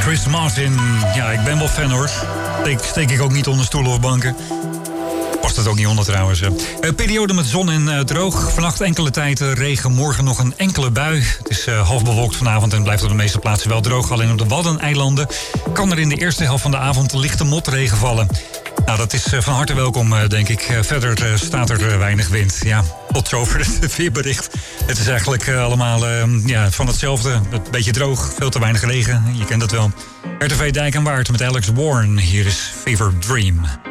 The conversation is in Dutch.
Chris Martin. Ja, ik ben wel fan hoor. Steek ik ook niet onder stoelen of banken. Past het ook niet onder trouwens. Periode met zon en droog. Vannacht enkele tijd regen, morgen nog een enkele bui. Het is half bewolkt vanavond en blijft op de meeste plaatsen wel droog. Alleen op de Waddeneilanden kan er in de eerste helft van de avond lichte motregen vallen. Nou, dat is van harte welkom, denk ik. Verder staat er weinig wind. Ja, tot zover het weerbericht. Het is eigenlijk allemaal van hetzelfde. Een beetje droog, veel te weinig regen. Je kent het wel. RTV Dijk en Waard met Alex Warren. Hier is Fever Dream.